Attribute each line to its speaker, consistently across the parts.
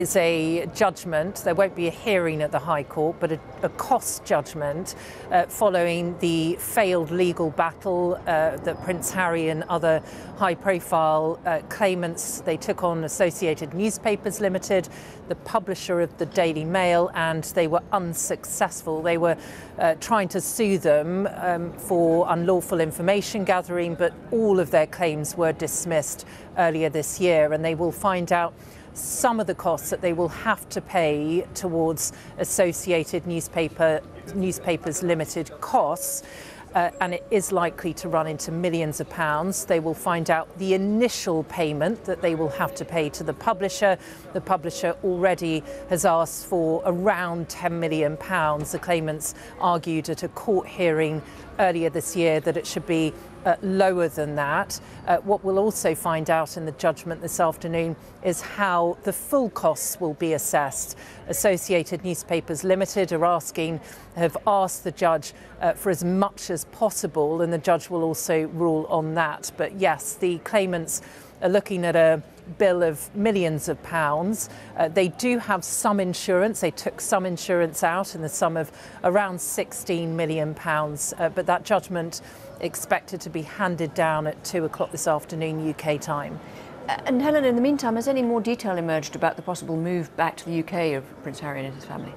Speaker 1: It's a judgment. There won't be a hearing at the High Court, but a cost judgment following the failed legal battle that Prince Harry and other high-profile claimants, they took on Associated Newspapers Limited, the publisher of the Daily Mail, and they were unsuccessful. They were trying to sue them for unlawful information gathering, but all of their claims were dismissed earlier this year, and they will find out some of the costs that they will have to pay towards Associated Newspapers Limited costs, and it is likely to run into millions of pounds. They will find out the initial payment that they will have to pay to the publisher. The publisher already has asked for around £10 million. The claimants argued at a court hearing earlier this year that it should be lower than that. What we'll also find out in the judgment this afternoon is how the full costs will be assessed. Associated Newspapers Limited have asked the judge for as much as possible, and the judge will also rule on that. But yes, the claimants are looking at a bill of millions of pounds. They do have some insurance. They took some insurance out in the sum of around £16 million, but that judgment expected to be handed down at 2 o'clock this afternoon UK time.
Speaker 2: And Helen, in the meantime, has any more detail emerged about the possible move back to the UK of Prince Harry and his family?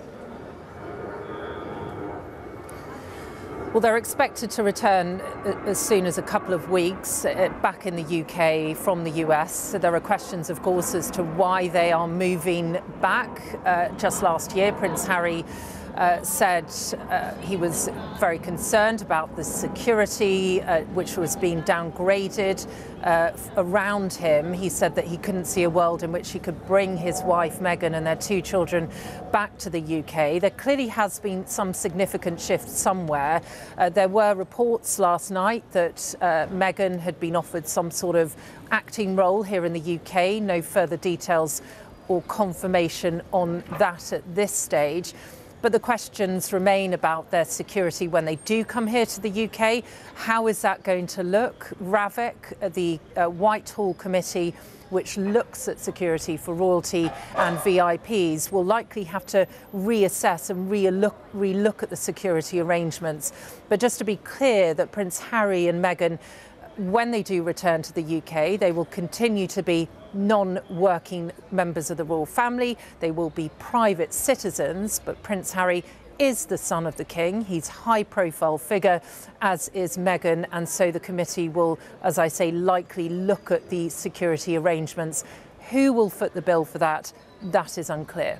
Speaker 1: Well, they're expected to return as soon as a couple of weeks back in the UK from the US. So there are questions, of course, as to why they are moving back. Just last year, Prince Harry said he was very concerned about the security which was being downgraded around him. He said that he couldn't see a world in which he could bring his wife Meghan and their 2 children back to the UK. There clearly has been some significant shift somewhere. There were reports last night that Meghan had been offered some sort of acting role here in the UK. No further details or confirmation on that at this stage. But the questions remain about their security when they do come here to the UK. How is that going to look? RAVIC, the Whitehall committee, which looks at security for royalty and VIPs, will likely have to reassess and relook at the security arrangements. But just to be clear that Prince Harry and Meghan, when they do return to the UK, they will continue to be non-working members of the royal family. They will be private citizens, but Prince Harry is the son of the king. He's a high-profile figure, as is Meghan, and so the committee will, as I say, likely look at the security arrangements. Who will foot the bill for that? That is unclear.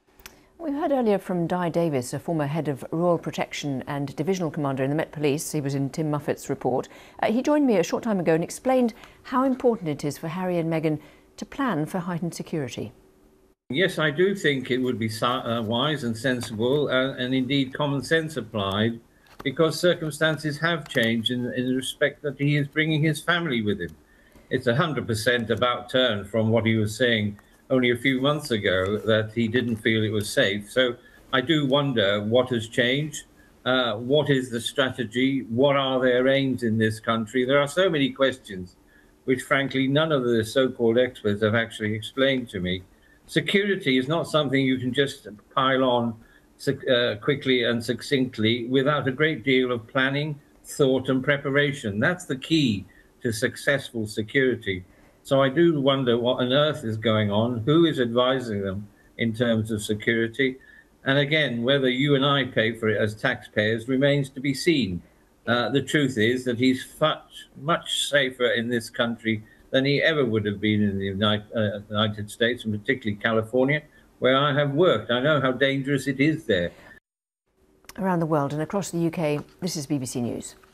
Speaker 2: We heard earlier from Di Davis, a former head of Royal Protection and Divisional Commander in the Met Police. He was in Tim Muffett's report. He joined me a short time ago and explained how important it is for Harry and Meghan to plan for heightened security.
Speaker 3: Yes, I do think it would be wise and sensible and indeed common sense applied, because circumstances have changed in the respect that he is bringing his family with him. It's 100% about turn from what he was saying only a few months ago, that he didn't feel it was safe. So I do wonder what has changed. What is the strategy? What are their aims in this country? There are so many questions which, frankly, none of the so-called experts have actually explained to me. Security is not something you can just pile on quickly and succinctly without a great deal of planning, thought and preparation. That's the key to successful security. So I do wonder what on earth is going on, who is advising them in terms of security. And again, whether you and I pay for it as taxpayers remains to be seen. The truth is that he's much safer in this country than he ever would have been in the United States, and particularly California, where I have worked. I know how dangerous it is there.
Speaker 2: Around the world and across the UK, this is BBC News.